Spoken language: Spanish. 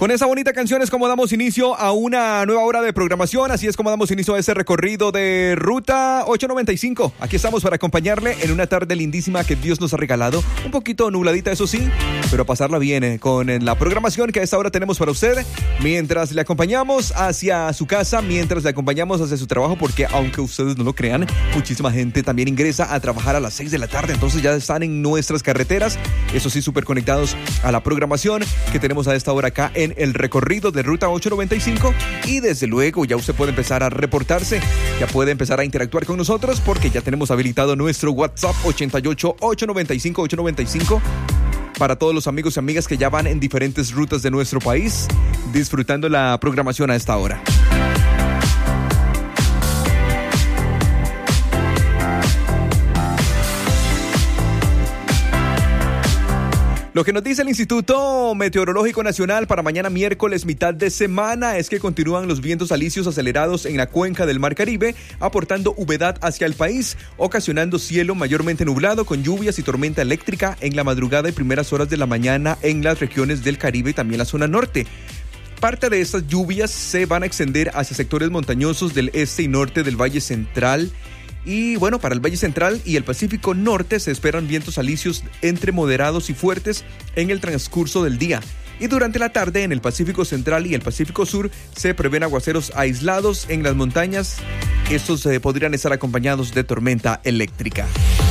Con esa bonita canción es como damos inicio a una nueva hora de programación, así es como damos inicio a ese recorrido de Ruta 895. Aquí estamos para acompañarle en una tarde lindísima que Dios nos ha regalado, un poquito nubladita eso sí, pero a pasarla bien con la programación que a esta hora tenemos para usted, mientras le acompañamos hacia su casa, mientras le acompañamos hacia su trabajo, porque aunque ustedes no lo crean, muchísima gente también ingresa a trabajar a las 6 de la tarde, entonces ya están en nuestras carreteras, eso sí, súper conectados a la programación que tenemos a esta hora acá en el recorrido de Ruta 895 y desde luego ya usted puede empezar a reportarse, ya puede empezar a interactuar con nosotros porque ya tenemos habilitado nuestro WhatsApp 88-895-895 para todos los amigos y amigas que ya van en diferentes rutas de nuestro país disfrutando la programación a esta hora. Lo que nos dice el Instituto Meteorológico Nacional para mañana miércoles, mitad de semana, es que continúan los vientos alisios acelerados en la cuenca del Mar Caribe, aportando humedad hacia el país, ocasionando cielo mayormente nublado con lluvias y tormenta eléctrica en la madrugada y primeras horas de la mañana en las regiones del Caribe y también la zona norte. Parte de estas lluvias se van a extender hacia sectores montañosos del este y norte del Valle Central. Y bueno, para el Valle Central y el Pacífico Norte se esperan vientos alisios entre moderados y fuertes en el transcurso del día. Y durante la tarde en el Pacífico Central y el Pacífico Sur se prevén aguaceros aislados en las montañas. Estos podrían estar acompañados de tormenta eléctrica.